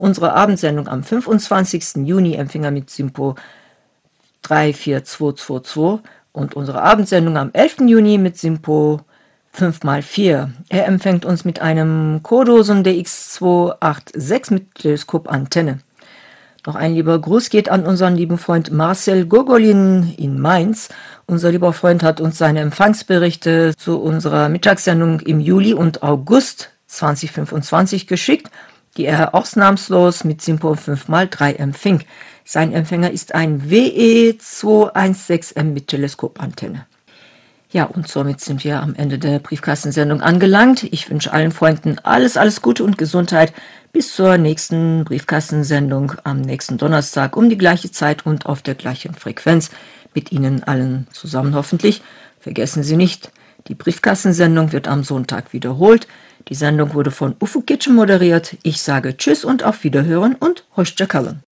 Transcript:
Unsere Abendsendung am 25. Juni Empfänger mit SINPO 34222 und unsere Abendsendung am 11. Juni mit SINPO 5x4. Er empfängt uns mit einem Codoson DX286 mit Teleskopantenne. Noch ein lieber Gruß geht an unseren lieben Freund Marcel Gogolin in Mainz. Unser lieber Freund hat uns seine Empfangsberichte zu unserer Mittagssendung im Juli und August 2025 geschickt, die er ausnahmslos mit SINPO 5x3 empfing. Sein Empfänger ist ein WE216M mit Teleskopantenne. Ja, und somit sind wir am Ende der Briefkastensendung angelangt. Ich wünsche allen Freunden alles Gute und Gesundheit. Bis zur nächsten Briefkastensendung am nächsten Donnerstag um die gleiche Zeit und auf der gleichen Frequenz. Mit Ihnen allen zusammen hoffentlich. Vergessen Sie nicht, die Briefkastensendung wird am Sonntag wiederholt. Die Sendung wurde von Ufuk Kitchen moderiert. Ich sage Tschüss und auf Wiederhören und Hoşça kalın.